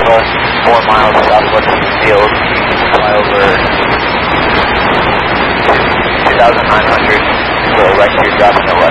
Central, 4 miles southwest of the field, fly over 2,900, so right here, dropping away.